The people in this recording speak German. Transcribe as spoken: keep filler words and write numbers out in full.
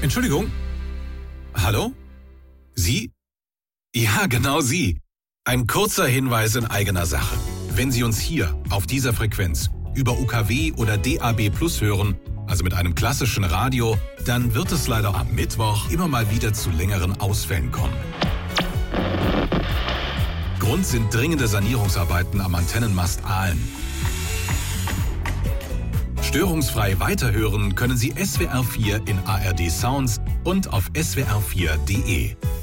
Entschuldigung? Hallo? Sie? Ja, genau Sie. Ein kurzer Hinweis in eigener Sache. Wenn Sie uns hier, auf dieser Frequenz, über U K W oder D A B Plus hören, also mit einem klassischen Radio, dann wird es leider am Mittwoch immer mal wieder zu längeren Ausfällen kommen. Grund sind dringende Sanierungsarbeiten am Antennenmast Aalen. Störungsfrei weiterhören können Sie S W R vier in A R D Sounds und auf S W R vier punkt de.